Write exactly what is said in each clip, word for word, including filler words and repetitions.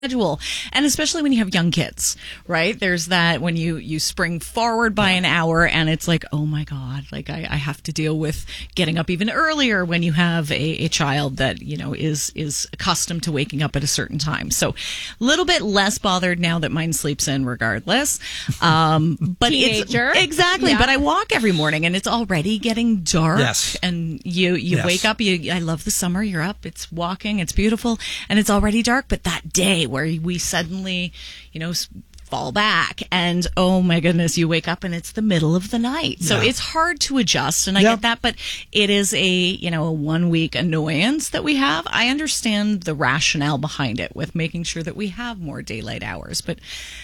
schedule. And especially when you have young kids, right? There's that when you, you spring forward by an hour and it's like, oh my God, like I, I have to deal with getting up even earlier when you have a, a child that, you know, is, is accustomed to waking up at a certain time. So a little bit less bothered now that mine sleeps in regardless. Um, but Teenager. it's exactly, Yeah. but I walk every morning and it's already getting dark. Yes. And you, you Yes. wake up, you, I love the summer, you're up, it's walking, it's beautiful, and it's already dark. But that day where we suddenly, you know, fall back and oh my goodness, you wake up and it's the middle of the night. So Yeah. it's hard to adjust, and I Yep. get that, but it is a, you know, a one week annoyance that we have. I understand the rationale behind it with making sure that we have more daylight hours, but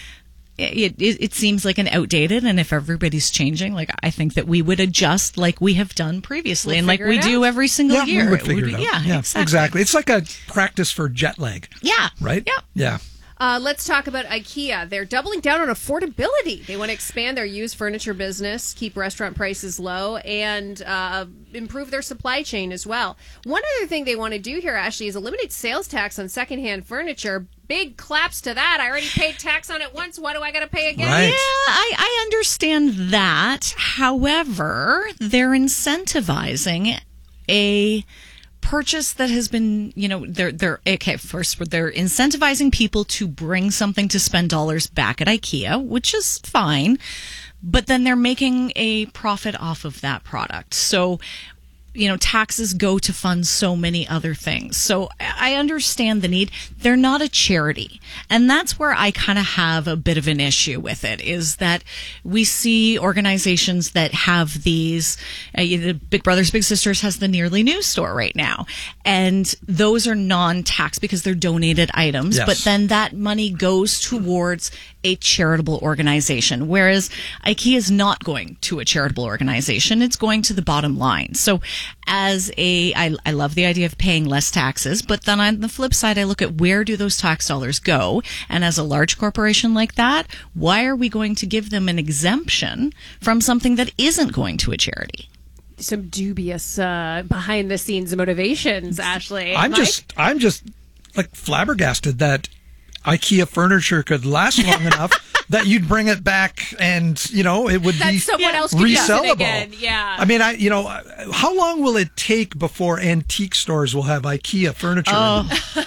It, it it seems like an outdated, and if everybody's changing, like I think that we would adjust like we have done previously, We'll and like figure we it do out. every single Yeah, year. we would It figure would it be- out. Yeah, exactly. exactly. It's like a practice for jet lag, Yeah, right? Yeah. Yeah. Uh, let's talk about IKEA. They're doubling down on affordability. They want to expand their used furniture business, keep restaurant prices low, and uh, improve their supply chain as well. One other thing they want to do here, Ashley, is eliminate sales tax on secondhand furniture. Big claps to that. I already paid tax on it once. Why do I got to pay again? Right. Yeah, I, I understand that. However, they're incentivizing a purchase that has been, you know, they're, they're, okay, first, they're incentivizing people to bring something to spend dollars back at IKEA, which is fine, but then they're making a profit off of that product. So, you know, taxes go to fund so many other things. So I understand the need. They're not a charity. And that's where I kind of have a bit of an issue with it, is that we see organizations that have these, uh, the Big Brothers Big Sisters has the Nearly News store right now. And those are non-tax because they're donated items. Yes. But then that money goes towards a charitable organization, whereas IKEA is not going to a charitable organization. It's going to the bottom line. So as a, I, I love the idea of paying less taxes, but then on the flip side, I look at where do those tax dollars go? And as a large corporation like that, why are we going to give them an exemption from something that isn't going to a charity? Some dubious uh, behind the scenes motivations, Ashley. I'm Mike? just, I'm just like flabbergasted that IKEA furniture could last long enough that you'd bring it back and, you know, it would that be someone else could use it resellable. again. Yeah. I mean, I, you know, how long will it take before antique stores will have IKEA furniture? Oh. In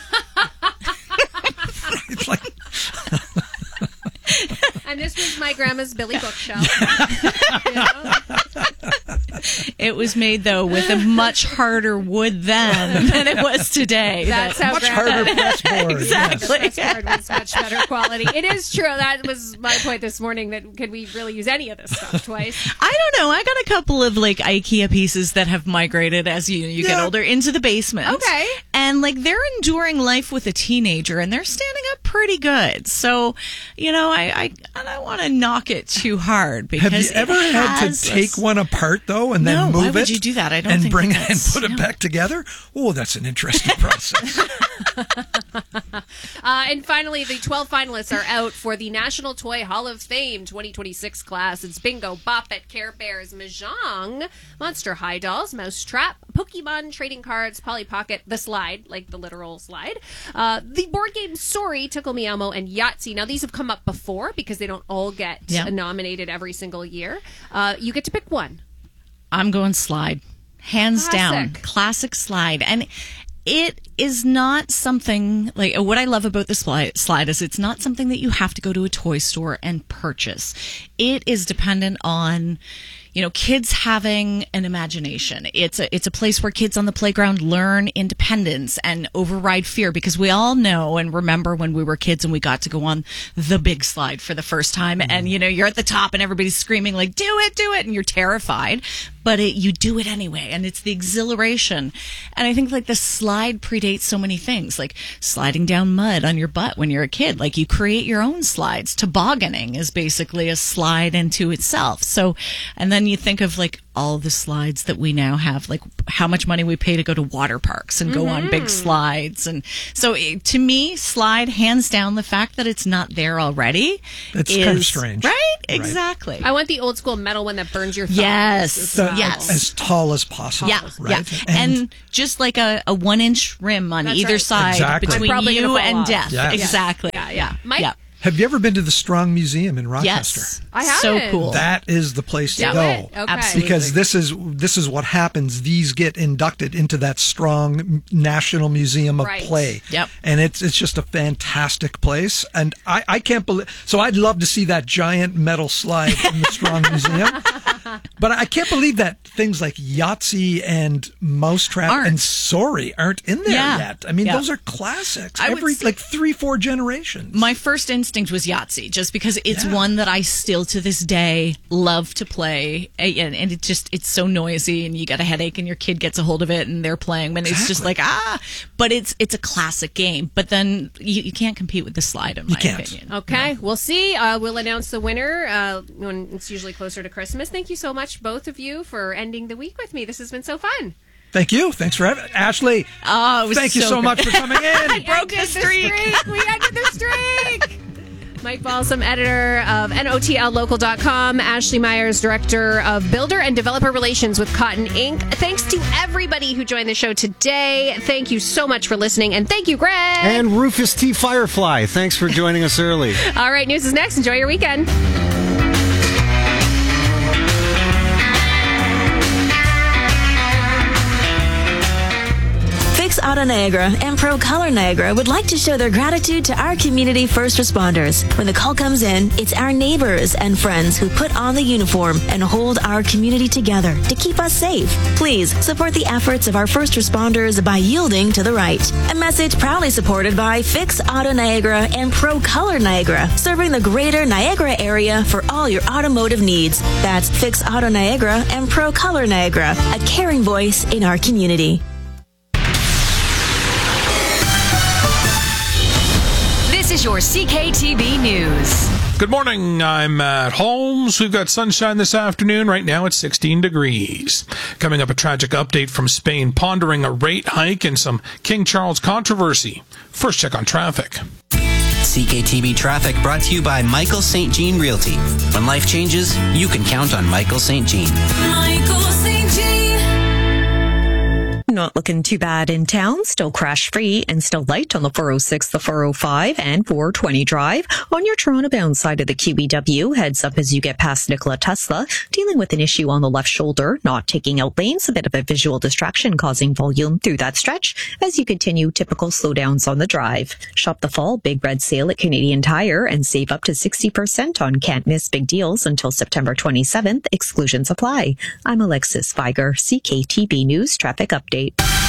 them? It's like, And this was my grandma's Billy bookshelf. You know? It was made, though, with a much harder wood then than it was today. That's That- how much grandma- harder press board. Exactly. Yes. This card was much better quality. It is true. That was my point this morning. That could we really use any of this stuff twice? I don't know. I got a couple of like IKEA pieces that have migrated as you you get Yeah. older into the basement. Okay. And like they're enduring life with a teenager and they're standing up pretty good. So, you know, I I, I don't want to knock it too hard because Have you ever it had has to a take s- one apart though and then No, move why it? would you do that? I don't and think bring that it and that's- put it no. back together. Oh, that's an interesting process. Uh, and finally, the twelve finalists are out for the National Toy Hall of Fame twenty twenty-six class. It's Bingo, Bop It, Care Bears, Mahjong, Monster High Dolls, Mousetrap, Pokemon, Trading Cards, Polly Pocket, The Slide, like the literal slide, uh, the board game Sorry, Tickle Me Elmo, and Yahtzee. Now, these have come up before because they don't all get Yeah. nominated every single year. Uh, you get to pick one. I'm going slide. Hands down. Classic. Classic slide. And it is not something like what I love about the slide, slide is it's not something that you have to go to a toy store and purchase. It is dependent on, you know, kids having an imagination. It's a, it's a place where kids on the playground learn independence and override fear, because we all know and remember when we were kids and we got to go on the big slide for the first time and, you know, you're at the top and everybody's screaming like, do it, do it. And you're terrified, but it, you do it anyway. And it's the exhilaration. And I think like the slide predates so many things, like sliding down mud on your butt when you're a kid. Like you create your own slides. Tobogganing is basically a slide into itself. So, and then you think of like all the slides that we now have, like how much money we pay to go to water parks and go on big slides. And so it, to me, slide, hands down, the fact that it's not there already It's is kind of strange. Right? Right. Exactly. I want the old school metal one that burns your thumbs. Yes. The- Yes. As tall as possible. Yeah, right? yeah. And, just like a, a one inch rim on That's either right. side Exactly. between I'm probably gonna you fall and off. death. Yes. Exactly. Yeah, yeah. Mike? Yeah. have you ever been to the Strong Museum in Rochester? Yes. I So haven't. cool. That is the place to Do go. it? Okay. Absolutely. Because this is this is what happens. These get inducted into that Strong National Museum of Right. Play. Yep. And it's it's just a fantastic place. And I, I can't believe so I'd love to see that giant metal slide in the Strong Museum. But I can't believe that things like Yahtzee and Mousetrap Aren't. and Sorry aren't in there Yeah. yet. I mean, Yeah. those are classics. I would Every say- like three, four generations. My first instinct was Yahtzee, just because it's Yeah. one that I still to this day love to play, and, and it just it's so noisy, and you get a headache, and your kid gets a hold of it, and they're playing, and it's just Exactly. like ah. But it's it's a classic game. But then you, you can't compete with the slide, in my can't. opinion. Okay, we'll see. Uh, we'll announce the winner uh, when it's usually closer to Christmas. Thank you so much, both of you, for ending the week with me. This has been so fun. Thank you. Thanks for having Ashley. Oh, it was Thank you so so good. much for coming in. broke the streak. We ended the streak. Mike Balsam, editor of N O T L local dot com. Ashley Myers, director of Builder and Developer Relations with Cotton Incorporated. Thanks to everybody who joined the show today. Thank you so much for listening. And thank you, Greg. And Rufus T. Firefly, thanks for joining us early. All right, news is next. Enjoy your weekend. Fix Auto Niagara and Pro Color Niagara would like to show their gratitude to our community first responders. When the call comes in, it's our neighbors and friends who put on the uniform and hold our community together to keep us safe. Please support the efforts of our first responders by yielding to the right. A message proudly supported by Fix Auto Niagara and Pro Color Niagara, serving the greater Niagara area for all your automotive needs. That's Fix Auto Niagara and Pro Color Niagara, a caring voice in our community. This is your C K T B News. Good morning. I'm Matt Holmes. We've got sunshine this afternoon. Right now it's sixteen degrees. Coming up, a tragic update from Spain, pondering a rate hike and some King Charles controversy. First, check on traffic. C K T B Traffic brought to you by Michael Saint Jean Realty. When life changes, you can count on Michael Saint Jean. Michael Saint Jean. Not looking too bad in town. Still crash free and still light on the four oh six, the four oh five, and four twenty drive. On your Toronto bound side of the Q E W, heads up as you get past Nikola Tesla. Dealing with an issue on the left shoulder, not taking out lanes, a bit of a visual distraction causing volume through that stretch as you continue typical slowdowns on the drive. Shop the fall big red sale at Canadian Tire and save up to sixty percent on can't miss big deals until September twenty-seventh. Exclusions apply. I'm Alexis Feiger, C K T B News Traffic Update.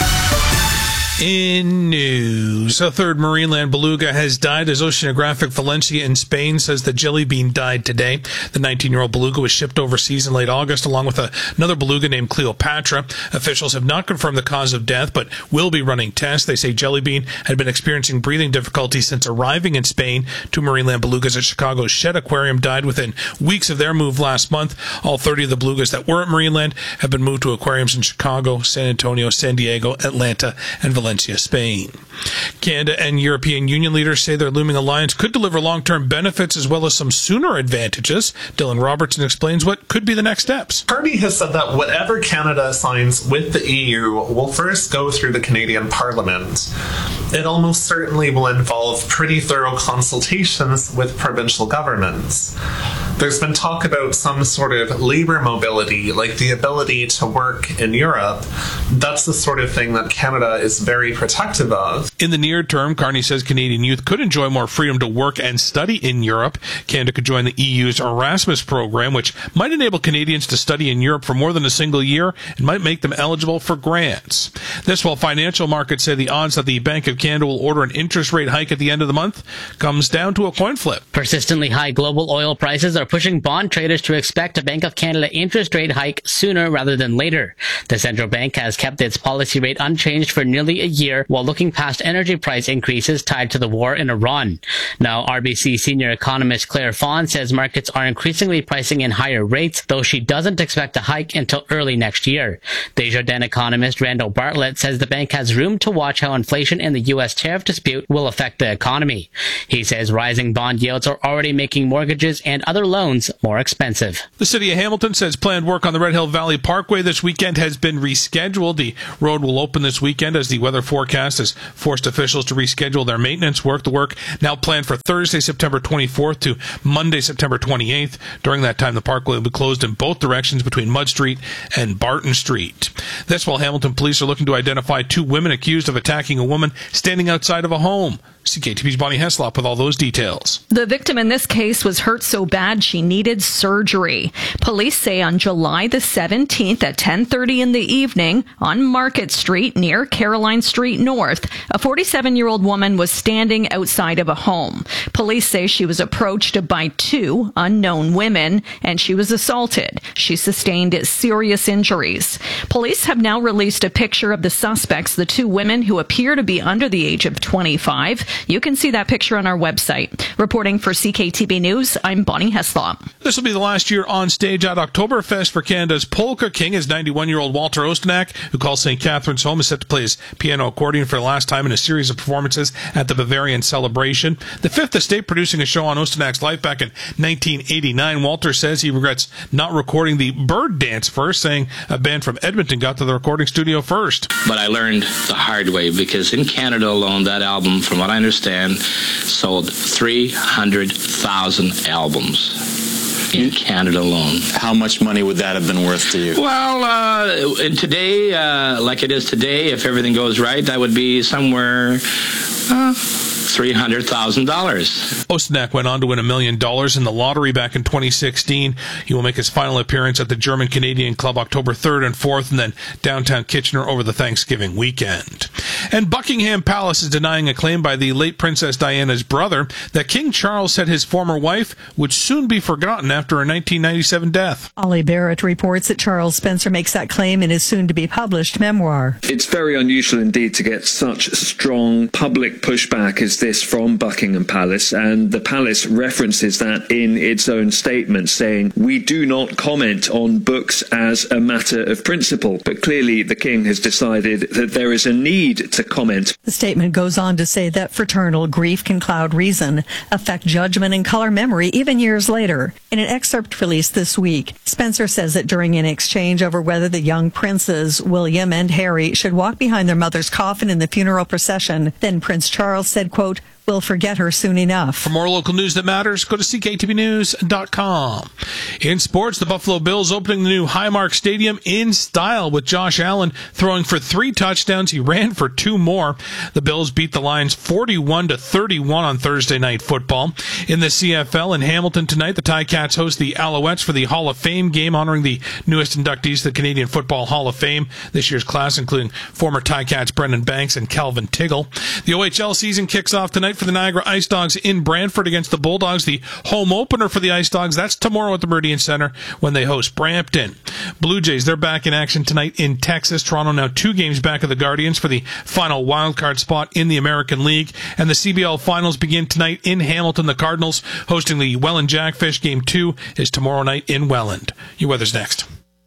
In news, a third Marineland beluga has died as Oceanographic Valencia in Spain says the jelly bean died today. The nineteen-year-old beluga was shipped overseas in late August along with a, another beluga named Cleopatra. Officials have not confirmed the cause of death, but will be running tests. They say jelly bean had been experiencing breathing difficulties since arriving in Spain. Two Marineland belugas at Chicago's Shed Aquarium died within weeks of their move last month. All thirty of the belugas that were at Marineland have been moved to aquariums in Chicago, San Antonio, San Diego, Atlanta, and Valencia. Valencia, Spain. Canada and European Union leaders say their looming alliance could deliver long-term benefits as well as some sooner advantages. Dylan Robertson explains what could be the next steps. Carney has said that whatever Canada signs with the E U will first go through the Canadian Parliament. It almost certainly will involve pretty thorough consultations with provincial governments. There's been talk about some sort of labor mobility, like the ability to work in Europe. That's the sort of thing that Canada is very protective of. In the near term, Carney says Canadian youth could enjoy more freedom to work and study in Europe. Canada could join the E U's Erasmus program, which might enable Canadians to study in Europe for more than a single year and might make them eligible for grants. This while financial markets say the odds that the Bank of Canada will order an interest rate hike at the end of the month comes down to a coin flip. Persistently high global oil prices are pushing bond traders to expect a Bank of Canada interest rate hike sooner rather than later. The central bank has kept its policy rate unchanged for nearly a year while looking past energy price increases tied to the war in Iran. Now, R B C senior economist Claire Fawn says markets are increasingly pricing in higher rates, though she doesn't expect a hike until early next year. Desjardins economist Randall Bartlett says the bank has room to watch how inflation and the U S tariff dispute will affect the economy. He says rising bond yields are already making mortgages and other loans more expensive. The city of Hamilton says planned work on the Red Hill Valley Parkway this weekend has been rescheduled. The road will open this weekend as the weather forecast has forced officials to reschedule their maintenance work. The work now planned for Thursday, September twenty-fourth to Monday, September twenty-eighth. During that time, the parkway will be closed in both directions between Mud Street and Barton Street. That's while Hamilton police are looking to identify two women accused of attacking a woman standing outside of a home. C K T V's Bonnie Heslop with all those details. The victim in this case was hurt so bad she needed surgery. Police say on July the seventeenth at ten thirty in the evening on Market Street near Caroline Street North, a forty-seven-year-old woman was standing outside of a home. Police say she was approached by two unknown women and she was assaulted. She sustained serious injuries. Police have now released a picture of the suspects, the two women who appear to be under the age of twenty-five. You can see that picture on our website. Reporting for C K T B News, I'm Bonnie Heslop. This will be the last year on stage at Oktoberfest for Canada's Polka King. His ninety-one-year-old Walter Ostanak, who calls Saint Catherine's home, is set to play his piano accordion for the last time in a series of performances at the Bavarian Celebration. The fifth estate producing a show on Ostanak's life back in nineteen eighty-nine. Walter says he regrets not recording the Bird Dance first, saying a band from Edmonton got to the recording studio first. But I learned the hard way, because in Canada alone, that album, from what I understand, sold three hundred thousand albums in Canada alone. How much money would that have been worth to you? Well, uh, today, uh, like it is today, if everything goes right, that would be somewhere uh, three hundred thousand dollars. Ostanak went on to win a million dollars in the lottery back in twenty sixteen. He will make his final appearance at the German-Canadian Club October third and fourth, and then downtown Kitchener over the Thanksgiving weekend. And Buckingham Palace is denying a claim by the late Princess Diana's brother that King Charles said his former wife would soon be forgotten after her nineteen ninety-seven death. Ollie Barrett reports that Charles Spencer makes that claim in his soon-to-be-published memoir. It's very unusual indeed to get such strong public pushback as this from Buckingham Palace, and the palace references that in its own statement, saying, "We do not comment on books as a matter of principle." But clearly the king has decided that there is a need to comment. The statement goes on to say that fraternal grief can cloud reason, affect judgment, and color memory even years later. In an excerpt released this week, Spencer says that during an exchange over whether the young princes, William and Harry, should walk behind their mother's coffin in the funeral procession, then Prince Charles said, quote, "We'll forget her soon enough." For more local news that matters, go to C K T V news dot com. In sports, the Buffalo Bills opening the new Highmark Stadium in style with Josh Allen throwing for three touchdowns. He ran for two more. The Bills beat the Lions forty-one to thirty-one on Thursday Night Football. In the C F L in Hamilton tonight, the Ticats host the Alouettes for the Hall of Fame game, honoring the newest inductees to the Canadian Football Hall of Fame. This year's class including former Ticats Brendan Banks and Calvin Tiggle. The O H L season kicks off tonight for the Niagara Ice Dogs in Brantford against the Bulldogs. The home opener for the Ice Dogs, that's tomorrow at the Meridian Center when they host Brampton. Blue Jays, they're back in action tonight in Texas. Toronto now two games back of the Guardians for the final wildcard spot in the American League. And the C B L finals begin tonight in Hamilton. The Cardinals hosting the Welland Jackfish. Game two is tomorrow night in Welland. Your weather's next.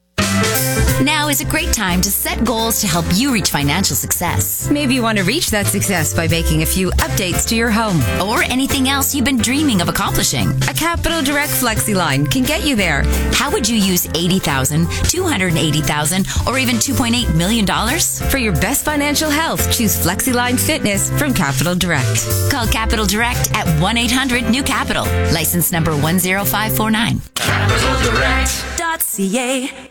Now is a great time to set goals to help you reach financial success. Maybe you want to reach that success by making a few updates to your home. Or anything else you've been dreaming of accomplishing. A Capital Direct FlexiLine can get you there. How would you use eighty thousand dollars, two hundred eighty thousand dollars, or even two point eight million dollars? For your best financial health, choose FlexiLine Fitness from Capital Direct. Call Capital Direct at one eight hundred new capital. License number one zero five four nine. Capital Direct dot C A.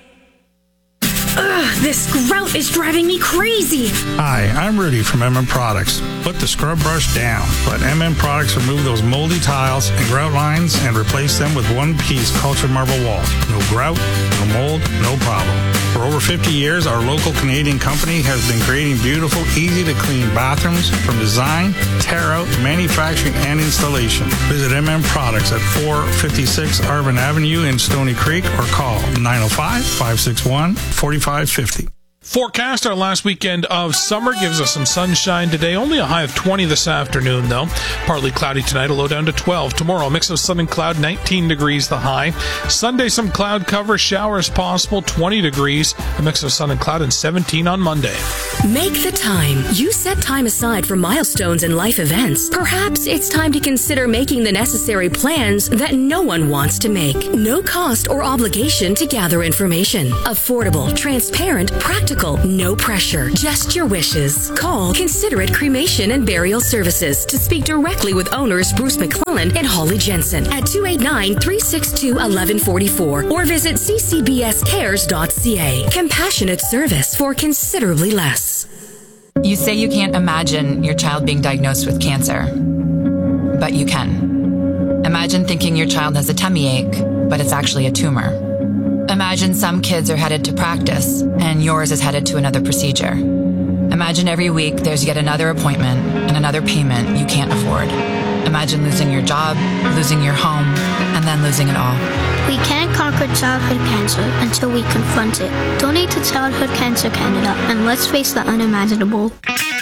Ugh, this grout is driving me crazy. Hi, I'm Rudy from M M Products. Put the scrub brush down. Let M M Products remove those moldy tiles and grout lines and replace them with one-piece cultured marble walls. No grout, no mold, no problem. For over fifty years, our local Canadian company has been creating beautiful, easy-to-clean bathrooms from design, tear-out, manufacturing, and installation. Visit M M Products at four fifty-six Arvin Avenue in Stony Creek or call nine oh five, five six one, four five five oh. Forecast, our last weekend of summer gives us some sunshine today. Only a high of twenty this afternoon, though. Partly cloudy tonight, a low down to twelve. Tomorrow, a mix of sun and cloud, nineteen degrees the high. Sunday, some cloud cover, showers possible, twenty degrees. A mix of sun and cloud, and seventeen on Monday. Make the time. You set time aside for milestones and life events. Perhaps it's time to consider making the necessary plans that no one wants to make. No cost or obligation to gather information. Affordable, transparent, practical. No pressure, just your wishes. Call Considerate Cremation and Burial Services to speak directly with owners Bruce McClellan and Holly Jensen at two eight nine, three six two, one one four four or visit c c b s cares dot c a. Compassionate service for considerably less. You say you can't imagine your child being diagnosed with cancer, but you can. Imagine thinking your child has a tummy ache, but it's actually a tumor. Imagine some kids are headed to practice and yours is headed to another procedure. Imagine every week there's yet another appointment and another payment you can't afford. Imagine losing your job, losing your home, and then losing it all. We can't conquer childhood cancer until we confront it. Donate to Childhood Cancer Canada and let's face the unimaginable.